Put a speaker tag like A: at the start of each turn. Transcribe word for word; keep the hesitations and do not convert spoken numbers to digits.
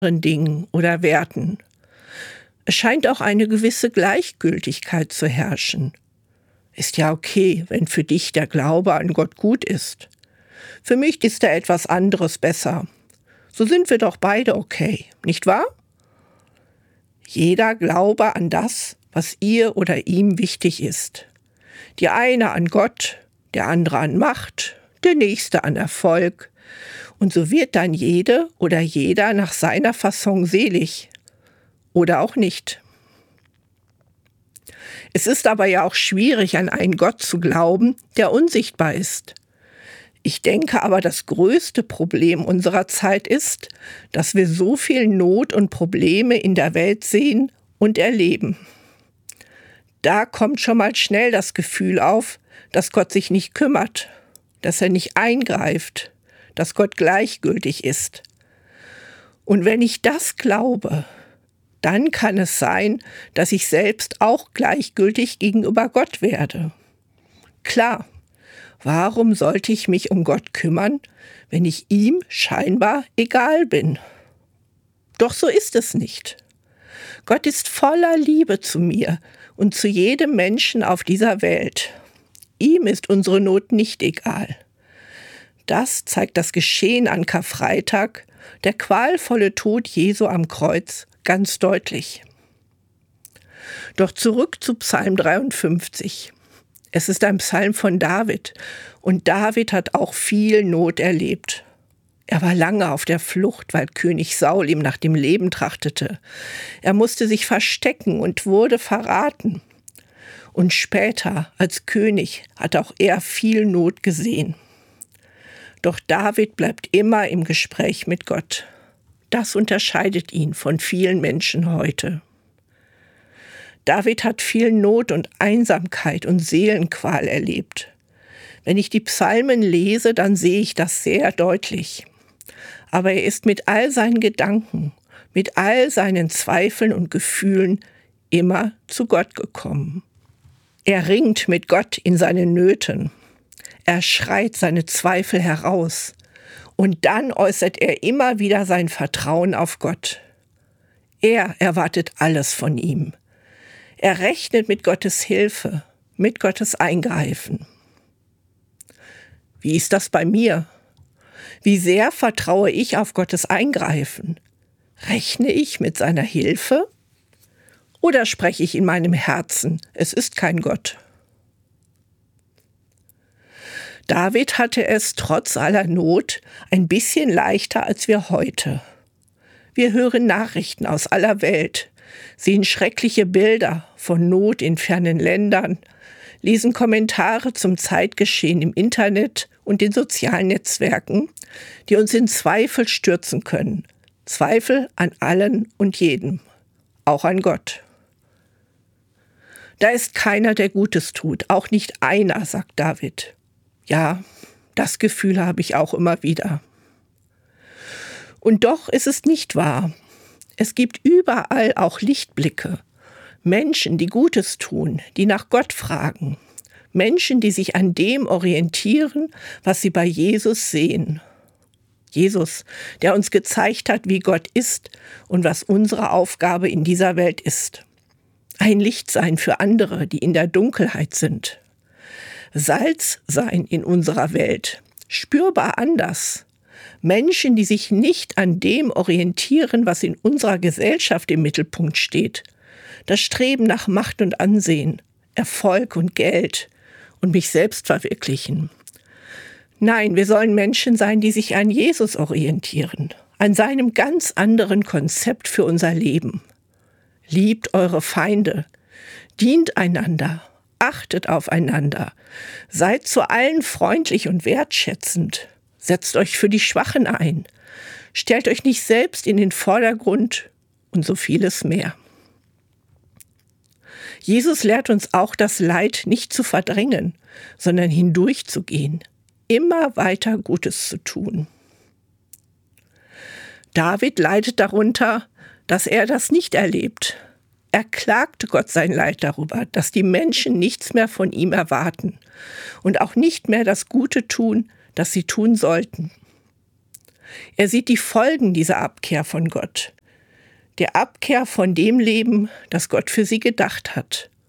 A: Dingen oder Werten. Es scheint auch eine gewisse Gleichgültigkeit zu herrschen. Ist ja okay, wenn für dich der Glaube an Gott gut ist. Für mich ist da etwas anderes besser. So sind wir doch beide okay, nicht wahr? Jeder glaube an das, was ihr oder ihm wichtig ist. Die eine an Gott, der andere an Macht, der nächste an Erfolg. Und so wird dann jede oder jeder nach seiner Fasson selig. Oder auch nicht. Es ist aber ja auch schwierig, an einen Gott zu glauben, der unsichtbar ist. Ich denke aber, das größte Problem unserer Zeit ist, dass wir so viel Not und Probleme in der Welt sehen und erleben. Da kommt schon mal schnell das Gefühl auf, dass Gott sich nicht kümmert, dass er nicht eingreift, dass Gott gleichgültig ist. Und wenn ich das glaube, dann kann es sein, dass ich selbst auch gleichgültig gegenüber Gott werde. Klar, warum sollte ich mich um Gott kümmern, wenn ich ihm scheinbar egal bin? Doch so ist es nicht. Gott ist voller Liebe zu mir und zu jedem Menschen auf dieser Welt. Ihm ist unsere Not nicht egal. Das zeigt das Geschehen an Karfreitag, der qualvolle Tod Jesu am Kreuz, ganz deutlich. Doch zurück zu Psalm dreiundfünfzig. Es ist ein Psalm von David und David hat auch viel Not erlebt. Er war lange auf der Flucht, weil König Saul ihm nach dem Leben trachtete. Er musste sich verstecken und wurde verraten. Und später, als König, hat auch er viel Not gesehen. Doch David bleibt immer im Gespräch mit Gott. Das unterscheidet ihn von vielen Menschen heute. David hat viel Not und Einsamkeit und Seelenqual erlebt. Wenn ich die Psalmen lese, dann sehe ich das sehr deutlich. Aber er ist mit all seinen Gedanken, mit all seinen Zweifeln und Gefühlen immer zu Gott gekommen. Er ringt mit Gott in seinen Nöten. Er schreit seine Zweifel heraus. Und dann äußert er immer wieder sein Vertrauen auf Gott. Er erwartet alles von ihm. Er rechnet mit Gottes Hilfe, mit Gottes Eingreifen. Wie ist das bei mir? Wie sehr vertraue ich auf Gottes Eingreifen? Rechne ich mit seiner Hilfe? Oder spreche ich in meinem Herzen, es ist kein Gott? David hatte es trotz aller Not ein bisschen leichter als wir heute. Wir hören Nachrichten aus aller Welt, sehen schreckliche Bilder von Not in fernen Ländern, lesen Kommentare zum Zeitgeschehen im Internet und den sozialen Netzwerken, die uns in Zweifel stürzen können. Zweifel an allen und jedem, auch an Gott. Da ist keiner, der Gutes tut, auch nicht einer, sagt David. Ja, das Gefühl habe ich auch immer wieder. Und doch ist es nicht wahr. Es gibt überall auch Lichtblicke. Menschen, die Gutes tun, die nach Gott fragen. Menschen, die sich an dem orientieren, was sie bei Jesus sehen. Jesus, der uns gezeigt hat, wie Gott ist und was unsere Aufgabe in dieser Welt ist. Ein Licht sein für andere, die in der Dunkelheit sind. Salz sein in unserer Welt, spürbar anders. Menschen, die sich nicht an dem orientieren, was in unserer Gesellschaft im Mittelpunkt steht. Das Streben nach Macht und Ansehen, Erfolg und Geld und mich selbst verwirklichen. Nein, wir sollen Menschen sein, die sich an Jesus orientieren, an seinem ganz anderen Konzept für unser Leben. Liebt eure Feinde, dient einander, achtet aufeinander, seid zu allen freundlich und wertschätzend, setzt euch für die Schwachen ein, stellt euch nicht selbst in den Vordergrund und so vieles mehr. Jesus lehrt uns auch, das Leid nicht zu verdrängen, sondern hindurchzugehen, immer weiter Gutes zu tun. David leidet darunter, dass er das nicht erlebt. Er klagte Gott sein Leid darüber, dass die Menschen nichts mehr von ihm erwarten und auch nicht mehr das Gute tun, das sie tun sollten. Er sieht die Folgen dieser Abkehr von Gott, der Abkehr von dem Leben, das Gott für sie gedacht hat.